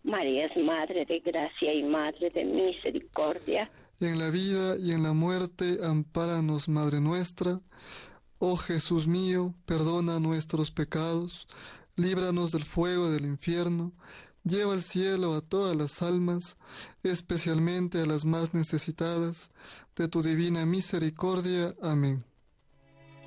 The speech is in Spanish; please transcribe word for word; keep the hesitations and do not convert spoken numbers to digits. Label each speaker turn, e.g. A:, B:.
A: María es Madre de Gracia y Madre de Misericordia.
B: En la vida y en la muerte, ampáranos, Madre nuestra. Oh Jesús mío, perdona nuestros pecados, líbranos del fuego del infierno, lleva al cielo a todas las almas, especialmente a las más necesitadas de tu divina misericordia. Amén.